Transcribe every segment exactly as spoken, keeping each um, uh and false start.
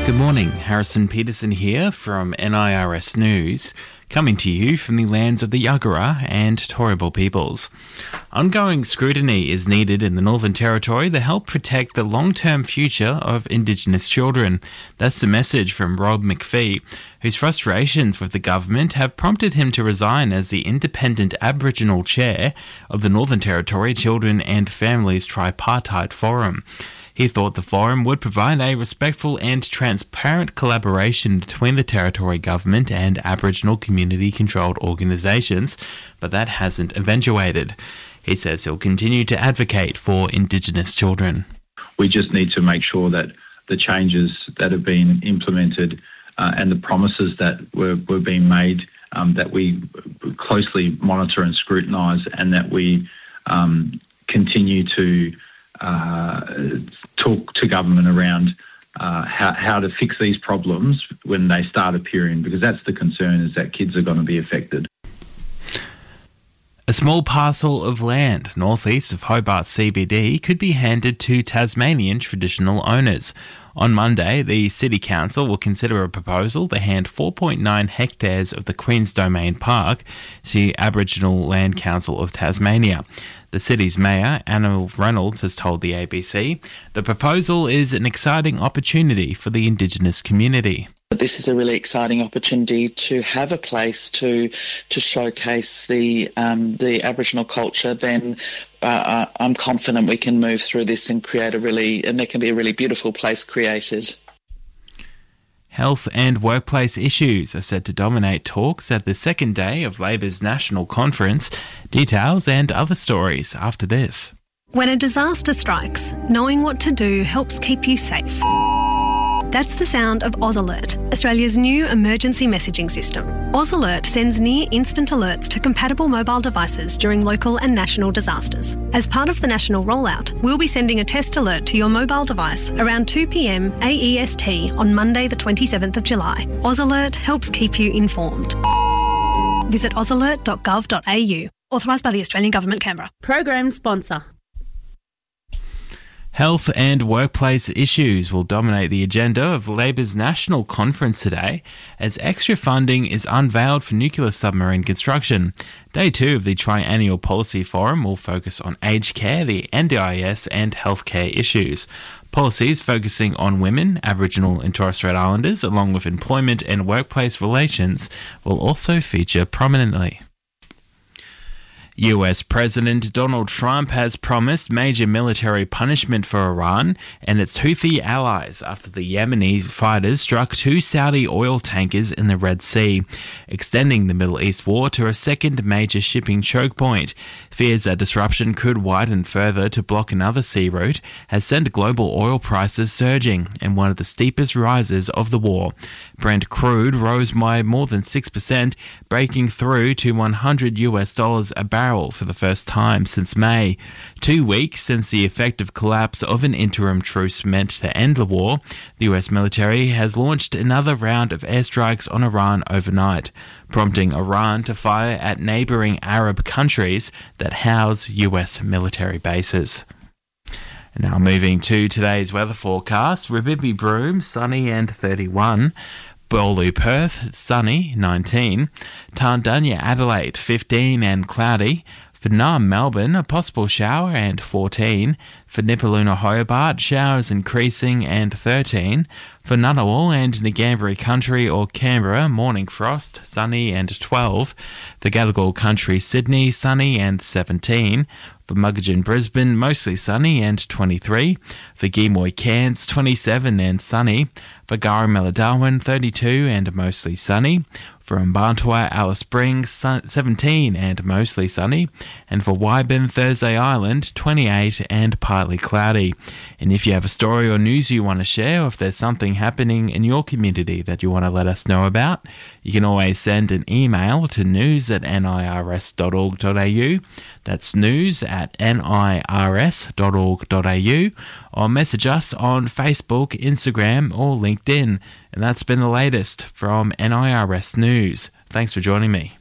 Good morning, Harrison Peterson here from N I R S News, coming to you from the lands of the Yagara and Turrbal peoples. Ongoing scrutiny is needed in the Northern Territory to help protect the long-term future of Indigenous children. That's the message from Rob McPhee, whose frustrations with the government have prompted him to resign as the independent Aboriginal chair of the Northern Territory Children and Families Tripartite Forum. He thought the forum would provide a respectful and transparent collaboration between the Territory Government and Aboriginal community-controlled organisations, but that hasn't eventuated. He says he'll continue to advocate for Indigenous children. We just need to make sure that the changes that have been implemented uh, and the promises that were, were being made, um, that we closely monitor and scrutinise, and that we um, continue to Uh, talk to government around uh, how, how to fix these problems when they start appearing, because that's the concern, is that kids are going to be affected. A small parcel of land northeast of Hobart C B D could be handed to Tasmanian traditional owners. On Monday, the City Council will consider a proposal to hand four point nine hectares of the Queen's Domain Park to the Aboriginal Land Council of Tasmania. The city's mayor, Anna Reynolds, has told the A B C the proposal is an exciting opportunity for the Indigenous community. This is a really exciting opportunity to have a place to to showcase the um, the Aboriginal culture. Then uh, I'm confident we can move through this and create a really, and there can be a really beautiful place created. Health and workplace issues are set to dominate talks at the second day of Labor's National Conference. Details and other stories after this. When a disaster strikes, knowing what to do helps keep you safe. That's the sound of AusAlert, Australia's new emergency messaging system. AusAlert sends near-instant alerts to compatible mobile devices during local and national disasters. As part of the national rollout, we'll be sending a test alert to your mobile device around two p.m. A E S T on Monday the twenty-seventh of July. AusAlert helps keep you informed. Visit aus alert dot gov dot a u. Authorised by the Australian Government, Canberra. Program sponsor. Health and workplace issues will dominate the agenda of Labor's National Conference today as extra funding is unveiled for nuclear submarine construction. Day two of the Triennial Policy Forum will focus on aged care, the N D I S and healthcare issues. Policies focusing on women, Aboriginal and Torres Strait Islanders, along with employment and workplace relations, will also feature prominently. U S President Donald Trump has promised major military punishment for Iran and its Houthi allies after the Yemeni fighters struck two Saudi oil tankers in the Red Sea, extending the Middle East war to a second major shipping choke point. Fears that disruption could widen further to block another sea route has sent global oil prices surging in one of the steepest rises of the war. Brent crude rose by more than six percent, breaking through to one hundred US dollars a barrel for the first time since May. Two weeks since the effective collapse of an interim truce meant to end the war, the U S military has launched another round of airstrikes on Iran overnight, prompting Iran to fire at neighbouring Arab countries that house U S military bases. Now moving to today's weather forecast. Ribibby Broome, sunny and thirty-one. Bowloo Perth, sunny, nineteen. Tarndanya Adelaide, fifteen and cloudy. For Naarm Melbourne, a possible shower and fourteen. For Nipaluna Hobart, showers increasing and thirteen. For Ngunnawal and Ngambri Country or Canberra, morning frost, sunny and twelve. For Gadigal Country Sydney, sunny and seventeen. For Muggeridge Brisbane, mostly sunny and twenty-three. For Geemoy Cairns, twenty-seven and sunny. For Garramella Darwin, thirty-two and mostly sunny. For Mbantua Alice Springs, seventeen and mostly sunny. And for Wyburn Thursday Island, twenty-eight and partly cloudy. And if you have a story or news you want to share, or if there's something happening in your community that you want to let us know about, you can always send an email to news at n i r s dot org dot a u. That's news at n i r s dot org dot a u, or message us on Facebook, Instagram or LinkedIn. And that's been the latest from N I R S News. Thanks for joining me.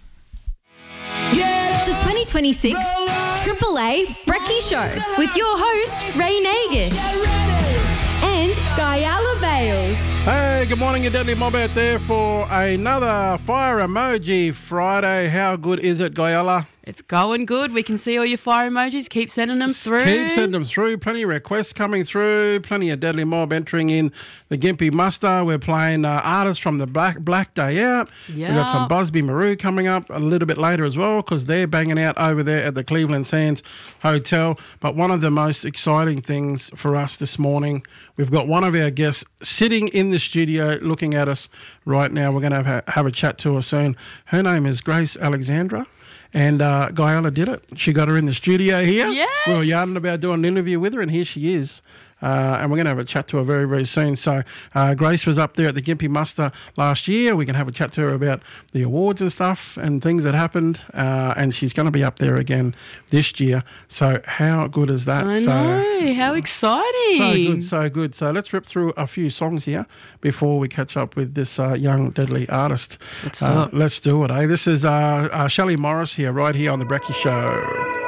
The twenty twenty-six Triple A Brekkie Show with your host, Ray Nagus. and Guyala Bales. Hey, good morning, you deadly mob out there for another Fire Emoji Friday. How good is it, Guyala? It's going good. We can see all your fire emojis. Keep sending them through. Keep sending them through. Plenty of requests coming through. Plenty of Deadly Mob entering in the Gympie muster. We're playing uh, artists from the Black Black Day Out. Yeah. We've got some Busby Maru coming up a little bit later as well because they're banging out over there at the Cleveland Sands Hotel. But one of the most exciting things for us this morning, we've got one of our guests sitting in the studio looking at us right now. We're going to have, have a chat to her soon. Her name is Grace Alexandra. And uh, Guyala did it. She got her in the studio here. Yes. We were yarning about doing an interview with her, and here she is. Uh, and we're going to have a chat to her very, very soon. So uh, Grace was up there at the Gympie muster last year. We can have a chat to her about the awards and stuff and things that happened. Uh, and she's going to be up there again this year. So how good is that? I so, know. How exciting. So good, so good. So let's rip through a few songs here before we catch up with this uh, young, deadly artist. Let's do uh, it. Let's do it, eh? This is uh, uh, Shelley Morris here, right here on The Brekkie Show.